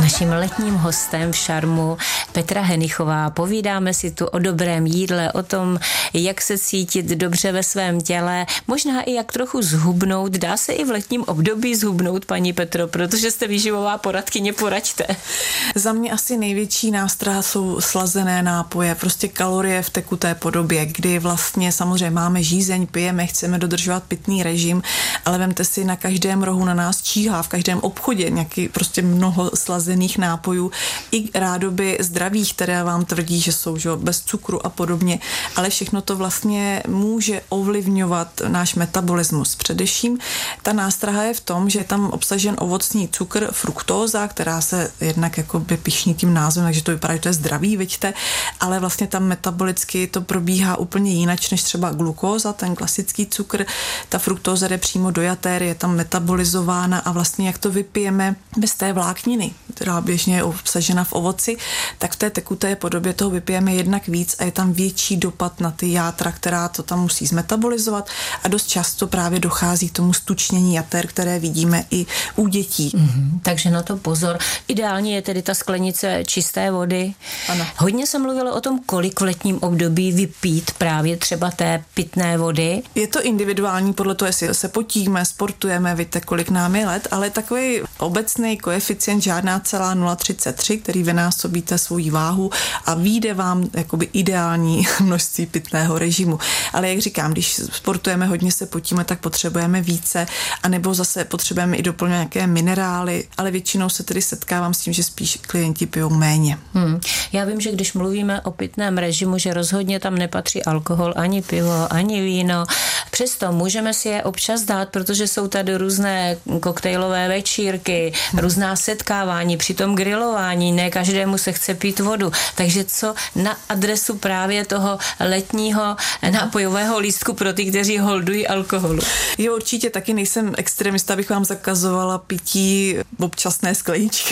naším letním hostem v Šarmu Petra Henichová. Povídáme si tu o dobrém jídle, o tom, jak se cítit dobře ve svém těle, možná i jak trochu zhubnout. Dá se i v letním období zhubnout, paní Petro, protože jste výživová poradkyně, poraďte. Za mě asi největší nástraha jsou slazené nápoje, prostě kalorie v tekuté podobě, kdy vlastně samozřejmě máme žízeň, pijeme, chceme dodržovat pitný režim, ale vemte si, na každém rohu na nás číhá, v každém obchodě nějaký prostě mnoho slazených nápojů, i rádoby zdravých, které vám tvrdí, že jsou bez cukru a podobně, ale všechno to vlastně může ovlivňovat náš metabolismus. Především ta nástraha je v tom, že je tam obsažen ovocný cukr, fruktóza, která se jednak jakoby pyšní tím názvem, takže to vypadá, že to je zdravý, vidíte, ale vlastně tam metabolicky to probíhá úplně jinak než třeba glukóza, ten klasický cukr. Ta fruktóza jde přímo do jater, je tam metabolizována a vlastně jak to vypijeme bez té vlákniny, která běžně je obsažena v ovoci, tak v té tekuté podobě toho vypijeme jednak víc a je tam větší dopad na ty játra, která to tam musí zmetabolizovat a dost často právě dochází k tomu stučnění jater, které vidíme i u dětí. Takže na to pozor. Ideální je tedy ta sklenice čisté vody. Ano. Hodně se mluvilo o tom, kolik v letním období vypít právě třeba té pitné vody. Je to individuální podle toho, jestli se potíme, sportujeme, víte, kolik nám je let, ale takový obecný koeficient žádná celá 0,33, který vynásobíte svoji váhu a vyjde vám jakoby ideální množství pitného režimu. Ale jak říkám, když sportujeme, hodně se potíme, tak potřebujeme více, anebo zase potřebujeme i doplňovat nějaké minerály, ale většinou se tedy setkávám s tím, že spíš klienti pijou méně. Já vím, že když mluvíme o pitném režimu, že rozhodně tam nepatří alkohol, ani pivo, ani víno. Přesto můžeme si je občas dát, protože jsou tady různé koktejlové večírky, různá setkávání, při tom grilování, ne každému se chce pít vodu. Takže co na adresu právě toho letního nápojového lístku pro ty, kteří holdují alkoholu? Jo, určitě taky nejsem extremista, abych vám zakazovala pití občasné skleničky,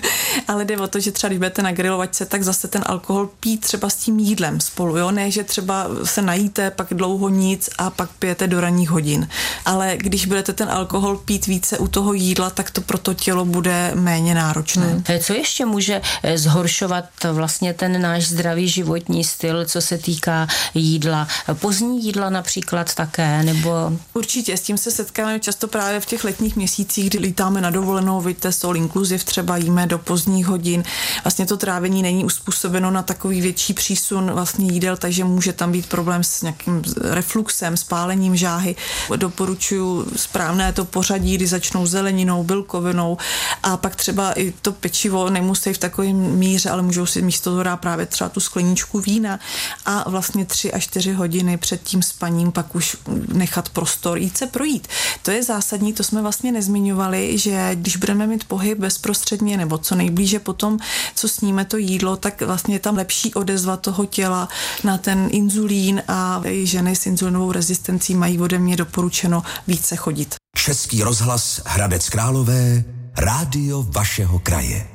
ale jde o to, že třeba když budete na grilovačce, tak zase ten alkohol pít třeba s tím jídlem spolu, jo, ne, že třeba se najíte, pak dlouho nic a pak pijete do ranních hodin. Ale když budete ten alkohol pít více u toho jídla, tak to pro to tělo bude méně náročné. Co ještě může zhoršovat vlastně ten náš zdravý životní styl, co se týká jídla? Pozdní jídla například také, nebo... Určitě, s tím se setkáme často právě v těch letních měsících, kdy lítáme na dovolenou, vidíte, all inclusive, třeba jíme do pozdních hodin. Vlastně to trávení není uspůsobeno na takový větší přísun vlastně jídel, takže může tam být problém s nějakým refluxem, spálením žáhy. Doporučuji správné to pořadí, kdy začnou zeleninou, bílkovinou a pak třeba i to pečivo nemusí v takovém míře, ale můžou si místo toho dát právě třeba tu skleničku vína a vlastně 3 až 4 hodiny před tím spaním pak už nechat prostor, jít se projít. To je zásadní, to jsme vlastně nezmiňovali, že když budeme mít pohyb bezprostředně nebo co nejblíže potom, co sníme to jídlo, tak vlastně je tam lepší odezva toho těla na ten inzulín a i ženy s inzulinovou rezistencí mají ode mě doporučeno více chodit. Český rozhlas Hradec Králové, rádio vašeho kraje.